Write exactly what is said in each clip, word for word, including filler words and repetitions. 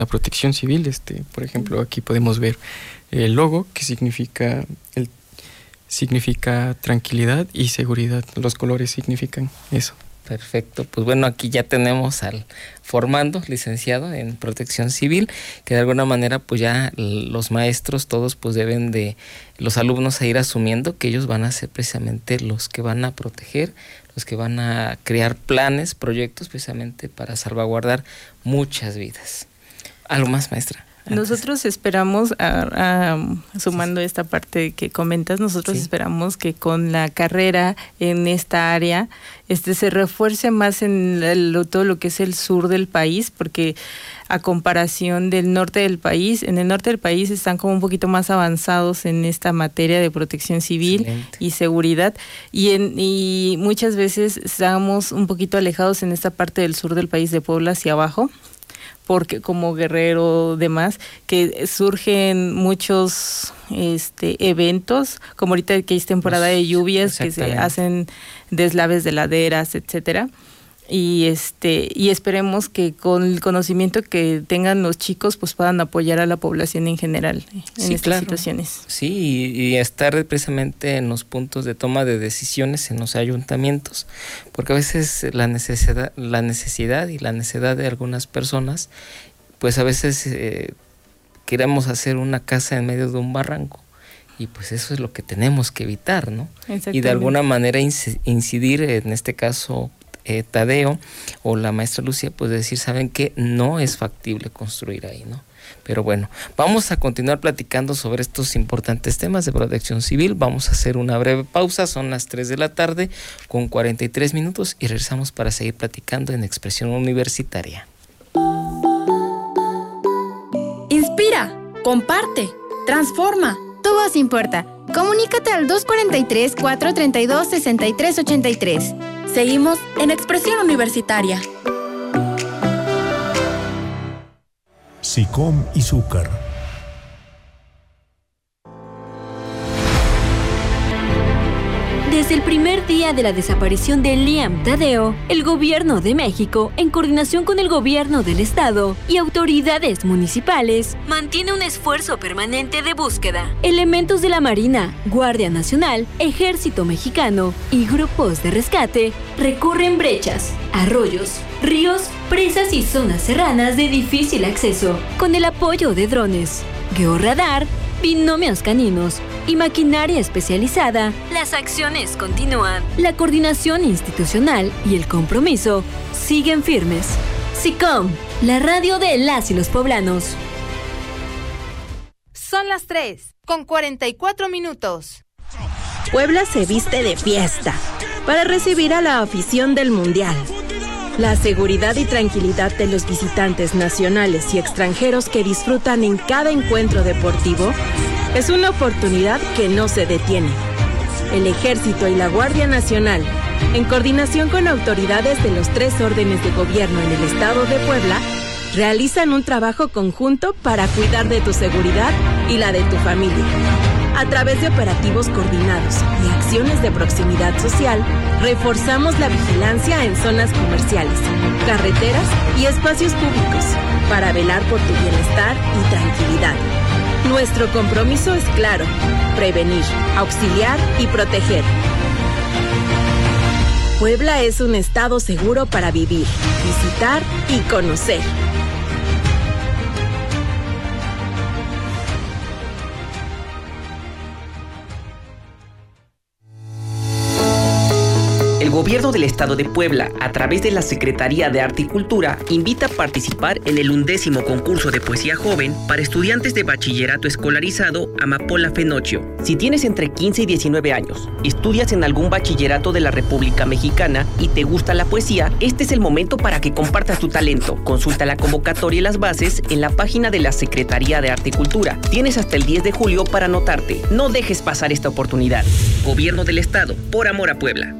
la protección civil. Este, por ejemplo, aquí podemos ver el logo, que significa el significa tranquilidad y seguridad. Los colores significan eso. Perfecto, pues bueno, aquí ya tenemos al formando, licenciado en Protección Civil, que de alguna manera pues ya los maestros todos pues deben de, los alumnos a ir asumiendo que ellos van a ser precisamente los que van a proteger, los que van a crear planes, proyectos precisamente para salvaguardar muchas vidas. ¿Algo más, maestra? Antes. Nosotros esperamos, a, a, sumando esta parte que comentas, nosotros sí. esperamos que con la carrera en esta área este se refuerce más en el, todo lo que es el sur del país, porque a comparación del norte del país, en el norte del país están como un poquito más avanzados en esta materia de protección civil Excelente. Y seguridad, y, en, y muchas veces estamos un poquito alejados en esta parte del sur del país, de Puebla hacia abajo, porque como Guerrero, demás, que surgen muchos este eventos, como ahorita que es temporada de lluvias, que se hacen deslaves de laderas, etcétera. Y este y esperemos que con el conocimiento que tengan los chicos pues puedan apoyar a la población en general en sí, estas claro. situaciones. Sí, y, y estar precisamente en los puntos de toma de decisiones en los ayuntamientos, porque a veces la necesidad, la necesidad y la necesidad de algunas personas, pues a veces eh, queremos hacer una casa en medio de un barranco. Y pues eso es lo que tenemos que evitar, ¿no? Y de alguna manera incidir, en este caso, Eh, Tadeo o la maestra Lucía, pues decir, saben que no es factible construir ahí, ¿no? Pero bueno, vamos a continuar platicando sobre estos importantes temas de protección civil. Vamos a hacer una breve pausa, son las tres de la tarde con cuarenta y tres minutos y regresamos para seguir platicando en Expresión Universitaria. Inspira, comparte, transforma. Tu voz importa. Comunícate al dos cuatro tres, cuatro tres dos, seis tres ocho tres. Seguimos en Expresión Universitaria. SICOM y Zúcar. Desde el primer día de la desaparición de Liam Tadeo, el Gobierno de México, en coordinación con el Gobierno del Estado y autoridades municipales, mantiene un esfuerzo permanente de búsqueda. Elementos de la Marina, Guardia Nacional, Ejército Mexicano y grupos de rescate recorren brechas, arroyos, ríos, presas y zonas serranas de difícil acceso, con el apoyo de drones, georradar, binomios caninos y maquinaria especializada. Las acciones continúan. La coordinación institucional y el compromiso siguen firmes. SICOM, la radio de las y los poblanos. Son las tres, con cuarenta y cuatro minutos. Puebla se viste de fiesta para recibir a la afición del Mundial. La seguridad y tranquilidad de los visitantes nacionales y extranjeros que disfrutan en cada encuentro deportivo es una oportunidad que no se detiene. El Ejército y la Guardia Nacional, en coordinación con autoridades de los tres órdenes de gobierno en el estado de Puebla, realizan un trabajo conjunto para cuidar de tu seguridad y la de tu familia. A través de operativos coordinados y acciones de proximidad social, reforzamos la vigilancia en zonas comerciales, carreteras y espacios públicos para velar por tu bienestar y tranquilidad. Nuestro compromiso es claro: prevenir, auxiliar y proteger. Puebla es un estado seguro para vivir, visitar y conocer. El Gobierno del Estado de Puebla, a través de la Secretaría de Arte y Cultura, invita a participar en el undécimo concurso de poesía joven para estudiantes de bachillerato escolarizado Amapola Fenochio. Si tienes entre quince y diecinueve años, estudias en algún bachillerato de la República Mexicana y te gusta la poesía, este es el momento para que compartas tu talento. Consulta la convocatoria y las bases en la página de la Secretaría de Arte y Cultura. Tienes hasta el diez de julio para anotarte. No dejes pasar esta oportunidad. Gobierno del Estado, por amor a Puebla.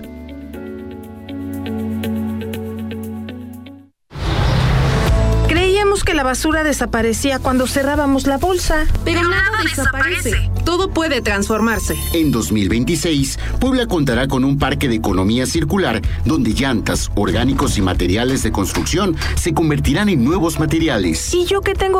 Que la basura desaparecía cuando cerrábamos la bolsa. Pero nada desaparece. todo puede transformarse. En dos mil veintiséis, Puebla contará con un parque de economía circular donde llantas, orgánicos y materiales de construcción se convertirán en nuevos materiales. ¿Y yo qué tengo